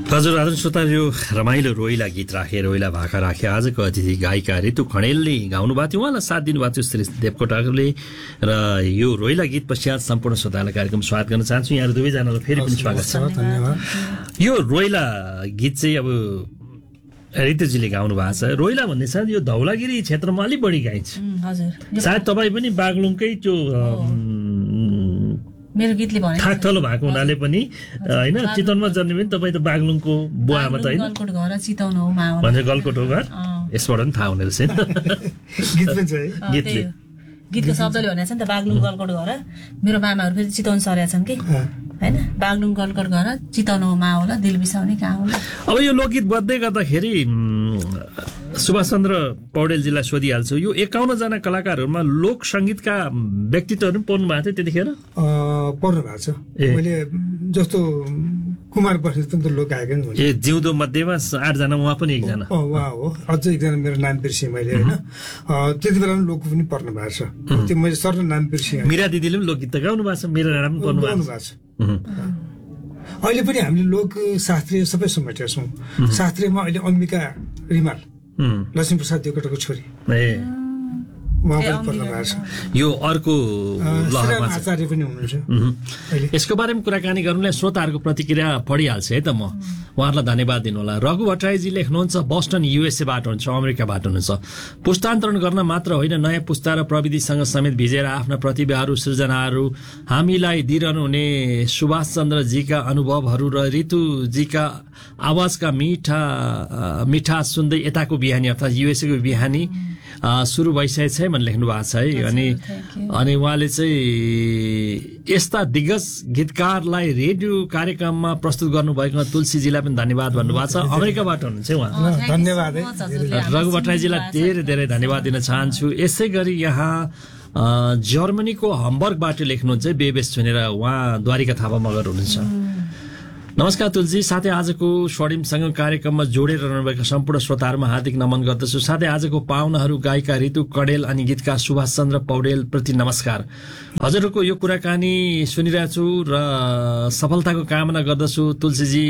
हजुर आदरणीय श्रोता, यो रमाइलो रोइला गीत राखे, रोइला भाका राखे आजको अतिथि गायिका ऋतु खडेलले गाउनु भएको थियो। उहाँलाई साथ दिनुभएको थियो श्री देवकोटाले। र यो रोइला गीत पश्चात सम्पूर्ण श्रोतालाई कार्यक्रम स्वागत गर्न चाहन्छु। यहाँहरू दुवैजनालाई फेरि पनि स्वागत छ। धन्यवाद। यो रोइला गीत चाहिँ अब ऋतुजीले गाउनु भएको छ। रोइला भन्ने साथ यो धौलागिरी क्षेत्रमा अलिक बढी गाइन्छ। सायद तपाईँ पनि बागलुङकै त्यो मेरो गीतले भने थाकथलो भएको हुनाले पनि हैन, चितवनमा जन्मे पनि तपाईँ त बागलुङको बुवामा त हैन, गलकोट घर चितवन हो मावल भन्छ गलकोट हो घर। यसबाट पनि थाहा हुने रहेछ गीत पनि छ है। गीतले गीतको शब्दले भनेको छ नि त, बागलुङ गलकोट घर। मेरो मामाहरू फेरि चितवन सरेका छन् कि हैन, बागलुङ गलकोट घर चितवन हो मावल दिल बिसाउने कहाँ हो। अब यो लोकगीत बज्दै गर्दाखेरि सुभाष चन्द्र पौडेलजीलाई सोधिहाल्छु, यो 51 जना कलाकारहरूमा लोक संगीतका व्यक्तित्वहरू पनि पर्नु भएको थियो त्यतिखेर? पर्नु भएको छ। मैले जस्तो कुमार बस्नेत त लोक गायक नि। ए जिउँदो मध्येमा 8 जना, उहाँ पनि एकजना। उहाँ हो। अझ एकजना मेरो नाम बिर्सेँ मैले होइन। त्यति बेला पनि लोक पनि पर्नु भएको छ। त्यो मैले सर नाम बिर्सेँ। मीरा दिदीले पनि लोकगीत त गाउनु भएको छ, मीरा राणा पनि पर्नु भएको छ। अहिले पनि हामीले लोक शास्त्रीय सबै समेटेका छौँ। शास्त्रीयमा अहिले अम्बिका रिमाल, लक्ष्मीप्रसाद देवकोटाको छोरी, यो अर्को लहरमा आचार्य पनि हुनुहुन्छ। यसको बारेमा कुराकानी गर्नुलाई श्रोताहरूको प्रतिक्रिया पढिहाल्छ है त। म उहाँहरूलाई धन्यवाद दिनु होला। रघु भट्टराईजी लेख्नुहुन्छ, बस्टन युएसएबाट हुनुहुन्छ, अमेरिकाबाट हुनुहुन्छ। पुस्तान्तरण गर्न मात्र होइन, नयाँ पुस्ता र प्रविधिसँग समेत भिजेर आफ्ना प्रतिभाहरू सृजनाहरू हामीलाई दिइरहनु हुने सुभाष चन्द्रजीका अनुभवहरू र ऋतुजीका आवाजका मिठा सुन्दै यताको बिहानी अर्थात् युएसएको बिहानी सुरु भइसकेको छ भन्ने लेख्नु भएको छ है। अनि उहाँले चाहिँ यस्ता दिग्गज गीतकारलाई रेडियो कार्यक्रममा प्रस्तुत गर्नुभएकोमा तुलसीजीलाई पनि धन्यवाद भन्नुभएको छ। अमेरिकाबाट हुनुहुन्छ उहाँ। धन्यवाद है। रघु भट्टराईजीलाई धेरै धेरै धन्यवाद दिन चाहन्छु। यसै गरी यहाँ जर्मनीको हम्बर्गबाट लेख्नुहुन्छ बेबेस सुनेर, उहाँ द्वारिका थापा मगर हुनुहुन्छ। नमस्कार तुलसी, साथै आजको स्वर्णिमसँग कार्यक्रममा जोडेर रहनुभएका सम्पूर्ण श्रोताहरूमा हार्दिक नमन गर्दछु। साथै आजको पाहुनाहरू गायिका ऋतु कडेल अनि गीतकार सुभाष चन्द्र पौडेल प्रति नमस्कार। हजुरहरूको यो कुराकानी सुनिरहेको छु र सफलताको कामना गर्दछु। तुलसीजी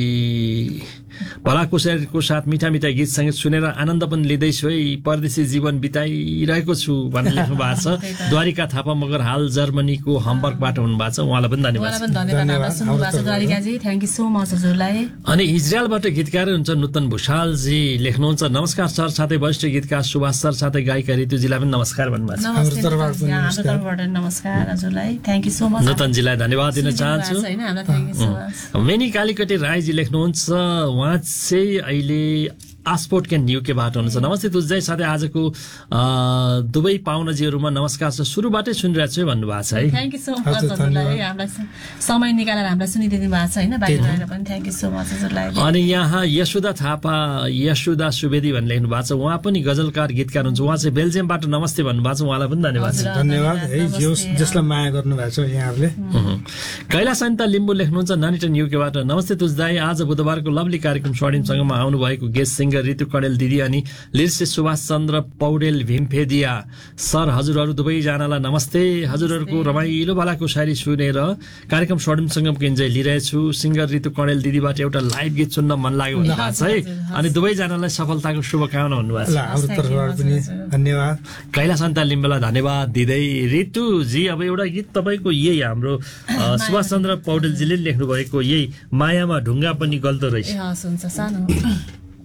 भलाकुसारीको साथ मिठा मिठा गीत सङ्गीत सुनेर आनन्द पनि लिँदैछु है, परदेशी जीवन बिताइरहेको छु भनेर लेख्नु भएको छ। द्वारिका थापा मगर हाल जर्मनीको हम्बर्गबाट हुनुभएको छ, उहाँलाई पनि धन्यवाद। थ्याङ्क यू सो मच हजुरलाई। अनि इजरायलबाट गीतकार हुन्छ नुतन भुषालजी लेख्नुहुन्छ, नमस्कार सर, साथै वरिष्ठ गीतकार सुभाष सर, साथै गायिका ऋतुजीलाई पनि नमस्कार भन्नुभएको छ। नमस्कार हजुरलाई, थ्याङ्क यू सो मच। नुतनजीलाई धन्यवाद दिन चाहन्छु। मेनी कालीकटे राईजी लेख्नुहुन्छ, उहाँ चाहिँ अहिले आसपोर्ट क्यान युकेबाट हुनुहुन्छ। नमस्ते तुलसी, साथै आजको दुवै पाहुनाजीहरूमा नमस्कार छ, सुरुबाटै सुनिरहेको छु भन्नुभएको छ है। थ्याङ्क यू सो मच हजुरलाई, हामीलाई समय निकालेर हामीलाई सुनिदिनु भएको छ होइन, बाहिर रहेर पनि थ्याङ्क यू सो मच हजुरलाई। अनि यहाँ यशोदा थापा, यशोदा सुवेदी भन्ने लेख्नु भएको छ, उहाँ पनि गजलकार गीतकार हुन्छ। उहाँ चाहिँ बेल्जियमबाट नमस्ते भन्नुभएको छ, उहाँलाई पनि धन्यवाद। धन्यवाद है जसलाई माया गर्नुभएको छ यहाँहरूले। कैलाश सन्ता लिम्बू लेख्नुहुन्छ, नानीटन युकेबाट, नमस्ते तुलसी, आज बुधबारको लभली कार्यक्रम स्वर्णिमसँगमा आउनुभएको गेस्ट सिंगर ऋतु कडेल दिदी अनि लिर्से सुभाष चन्द्र पौडेल भीमफेदिया सर, हजुरहरू दुवैजनालाई नमस्ते। हजुरहरूको रमाइलो भलाकुसारी सुनेर कार्यक्रम स्वर्णिमसँगको इन्जोय लिइरहेछु। सिङ्गर ऋतु कडेल दिदीबाट एउटा लाइभ गीत सुन्न मन लाग्यो भन्नुभएको छ है। अनि दुवैजनालाई सफलताको शुभकामना भन्नुभएको छ। धन्यवाद। कैलाश सन्ता लिम्बूलाई धन्यवाद दिँदै ऋतुजी, अब एउटा गीत तपाईँको यही हाम्रो सुभाष चन्द्र पौडेलजीले लेख्नु भएको यही मायामा ढुङ्गा पनि गल्दो रहेछ।